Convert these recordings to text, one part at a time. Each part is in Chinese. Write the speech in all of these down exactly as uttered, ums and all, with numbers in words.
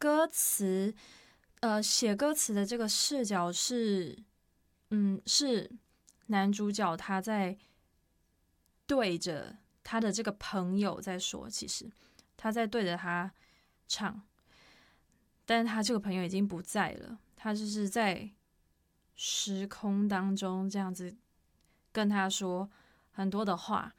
歌词，呃，写歌词的这个视角是，嗯，是男主角他在对着他的这个朋友在说，其实他在对着他唱，但是他这个朋友已经不在了，他就是在时空当中这样子跟他说很多的话。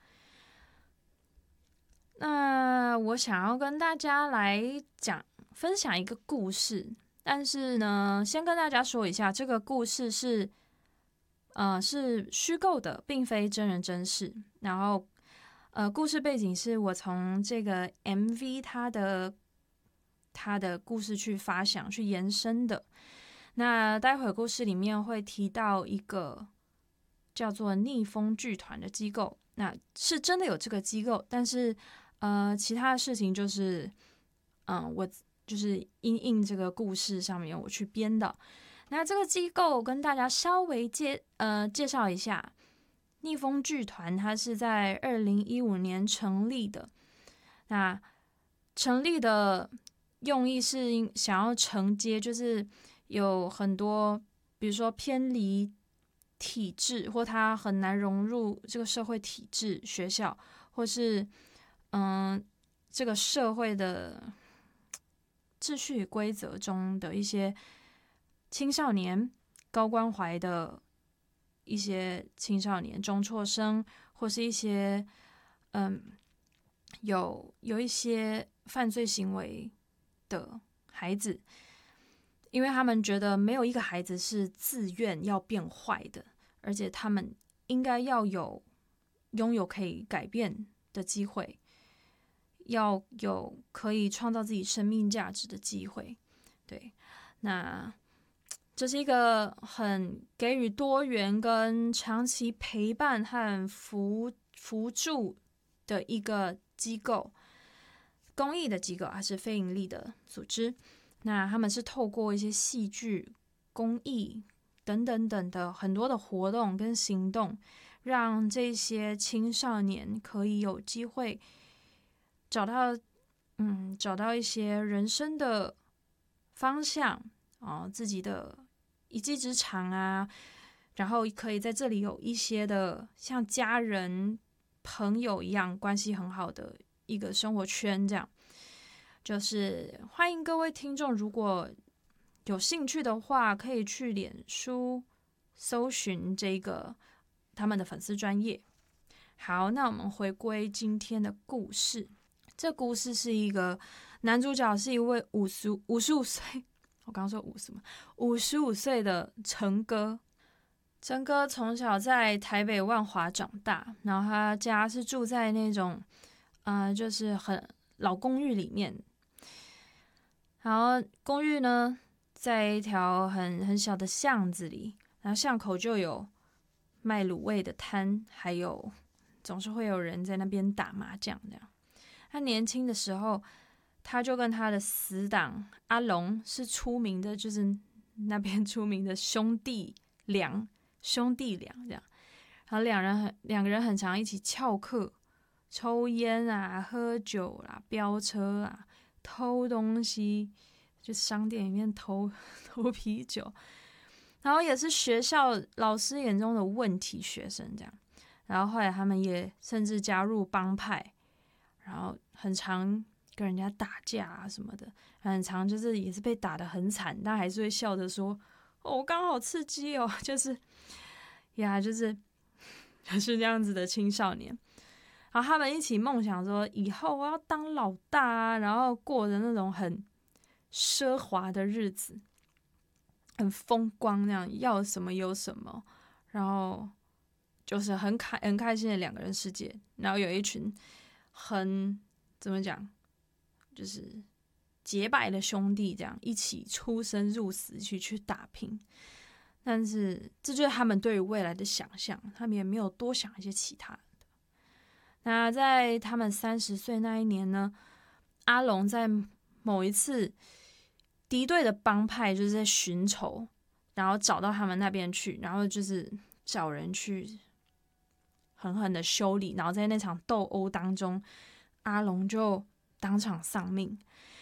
那我想要跟大家来讲分享一个故事，但是呢，先跟大家说一下，这个故事是呃是虚构的，并非真人真事。然后呃，故事背景是我从这个 M V 它的它的故事去发想、去延伸的。那待会故事里面会提到一个叫做逆风剧团的机构，那是真的有这个机构，但是呃，其他的事情就是，嗯，我就是因应这个故事上面我去编的。那这个机构跟大家稍微介呃介绍一下，逆风剧团它是在二零一五年成立的。那成立的用意是想要承接，就是有很多，比如说偏离体制，或他很难融入这个社会体制、学校，或是嗯，这个社会的秩序与规则中的一些青少年，高关怀的一些青少年、中辍生，或是一些嗯有有一些犯罪行为的孩子，因为他们觉得没有一个孩子是自愿要变坏的，而且他们应该要有拥有可以改变的机会。要有可以创造自己生命价值的机会，对，那这是一个很给予多元跟长期陪伴和扶扶助的一个机构，公益的机构还是非营利的组织。那他们是透过一些戏剧、公益等等等的很多的活动跟行动，让这些青少年可以有机会。找到，嗯，找到一些人生的方向哦，自己的一技之长啊，然后可以在这里有一些的像家人、朋友一样关系很好的一个生活圈，这样就是欢迎各位听众，如果有兴趣的话，可以去脸书搜寻这个他们的粉丝专页。好，那我们回归今天的故事。这故事是一个男主角是一位五十五十五岁，我刚刚说五十嘛，五十五岁的陈哥。陈哥从小在台北万华长大，然后他家是住在那种，呃，就是很老公寓里面。然后公寓呢，在一条很很小的巷子里，然后巷口就有卖卤味的摊，还有总是会有人在那边打麻将这样。他年轻的时候，他就跟他的死党阿龙是出名的，就是那边出名的兄弟俩，兄弟俩这样。然后两人很两个人很常一起翘课、抽烟啊、喝酒啦、飙车啊、偷东西，就商店里面偷偷啤酒。然后也是学校老师眼中的问题学生这样。然后后来他们也甚至加入帮派。然后很常跟人家打架啊什么的，很常就是也是被打得很惨，但还是会笑着说：“哦，刚好刺激哦。”就是呀，就是就是这样子的青少年。然后他们一起梦想说，以后我要当老大啊，然后过着那种很奢华的日子，很风光那样，要什么有什么，然后就是很开很开心的两个人世界。然后有一群。很怎么讲，就是结拜的兄弟，这样一起出生入死去去打拼。但是这就是他们对于未来的想象，他们也没有多想一些其他的。那在他们三十岁那一年呢，阿龙在某一次敌对的帮派就是在寻仇，然后找到他们那边去，然后就是找人去。狠狠的修理，然后在那场斗殴当中，阿龙就当场丧命。